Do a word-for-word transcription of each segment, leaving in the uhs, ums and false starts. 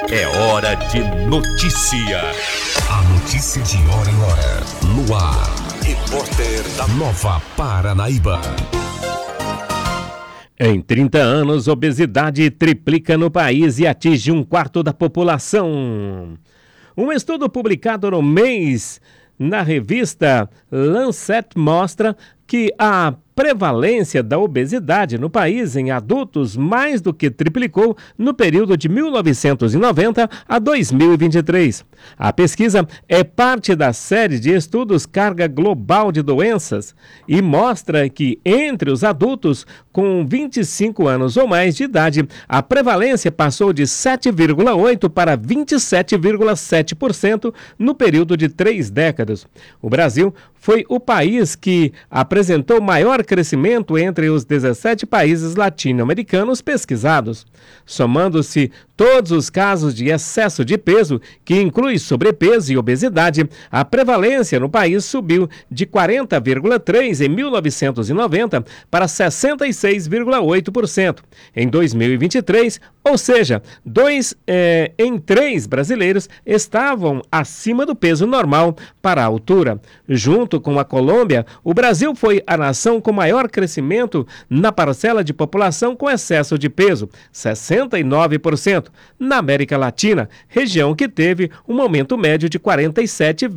É hora de notícia. A notícia de hora em hora. No ar. Repórter da Nova Paranaíba. Em trinta anos, obesidade triplica no país e atinge um quarto da população. Um estudo publicado no mês na revista Lancet mostra que a prevalência da obesidade no país em adultos mais do que triplicou no período de mil novecentos e noventa a dois mil e vinte e três. A pesquisa é parte da série de estudos Carga Global de Doenças e mostra que entre os adultos com vinte e cinco anos ou mais de idade, a prevalência passou de sete vírgula oito por cento para vinte e sete vírgula sete por cento no período de três décadas. O Brasil foi o país que apresentou maior crescimento entre os dezessete países latino-americanos pesquisados. Somando-se todos os casos de excesso de peso, que inclui sobrepeso e obesidade, a prevalência no país subiu de quarenta vírgula três por cento em mil novecentos e noventa para sessenta e seis vírgula oito por cento em dois mil e vinte e três, ou seja, dois é, em três brasileiros estavam acima do peso normal para a altura. Junto com a Colômbia, o Brasil foi a nação com maior crescimento na parcela de população com excesso de peso, sessenta e nove por cento. Na América Latina, região que teve um aumento médio de quarenta e sete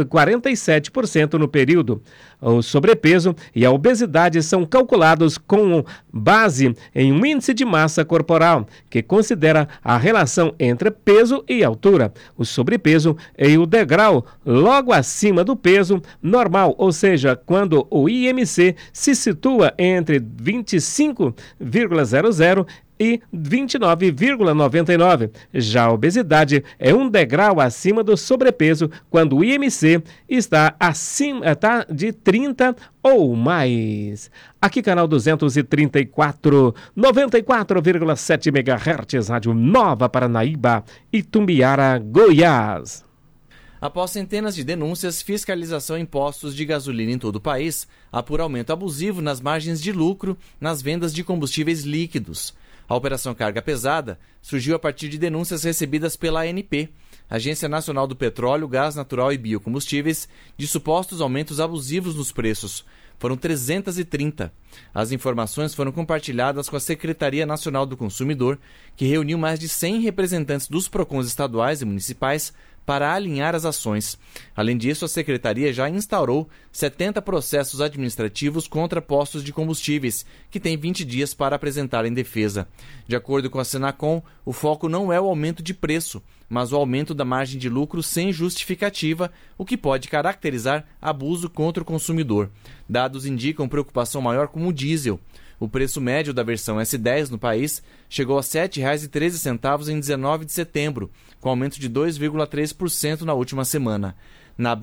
por cento no período. O sobrepeso e a obesidade são calculados com base em um índice de massa corporal, que considera a relação entre peso e altura. O sobrepeso é o degrau logo acima do peso normal, ou seja, quando o I M C se situa entre vinte e cinco vírgula zero zero e vinte e nove vírgula noventa e nove. Já a obesidade é um degrau acima do sobrepeso quando o I M C está acima está de trinta ou mais. Aqui canal duzentos e trinta e quatro, noventa e quatro vírgula sete megahertz, Rádio Nova Paranaíba, Itumbiara, Goiás. Após centenas de denúncias, fiscalização em postos de gasolina em todo o país apura aumento abusivo nas margens de lucro nas vendas de combustíveis líquidos. A Operação Carga Pesada surgiu a partir de denúncias recebidas pela A N P, Agência Nacional do Petróleo, Gás Natural e Biocombustíveis, de supostos aumentos abusivos nos preços. Foram trezentas e trinta. As informações foram compartilhadas com a Secretaria Nacional do Consumidor, que reuniu mais de cem representantes dos PROCONs estaduais e municipais para alinhar as ações. Além disso, a Secretaria já instaurou setenta processos administrativos contra postos de combustíveis, que têm vinte dias para apresentarem defesa. De acordo com a Senacom, o foco não é o aumento de preço, mas o aumento da margem de lucro sem justificativa, o que pode caracterizar abuso contra o consumidor. Dados indicam preocupação maior com o diesel. O preço médio da versão S dez no país chegou a sete reais e treze centavos em dezenove de setembro, com aumento de dois vírgula três por cento na última semana. Na